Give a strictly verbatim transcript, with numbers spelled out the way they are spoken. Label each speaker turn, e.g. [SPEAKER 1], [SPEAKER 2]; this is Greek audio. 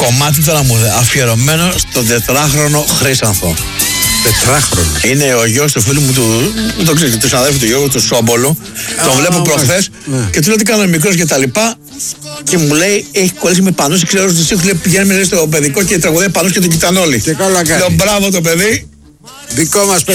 [SPEAKER 1] κομμάτι τώρα μου αφιερωμένο στο τετράχρονο Χρύσανθο.
[SPEAKER 2] Τετράχρονο.
[SPEAKER 1] Είναι ο γιος του φίλου μου, του, το ξέρετε, του συναδέλφου του Γιώργου, του Σόμπολου. Τον βλέπω προχθές ναι. και του λέω τι κάνω μικρός και τα λοιπά. Και μου λέει, έχει κολλήσει με πανούς, ξέρω ότι του λέει πηγαίνουμε στο παιδικό και τραγουδάει πανούς και τον κοιτάνε όλοι.
[SPEAKER 2] Και καλά κάνει.
[SPEAKER 1] Λέω μπράβο το παιδί.
[SPEAKER 2] Δικό μας παιδί.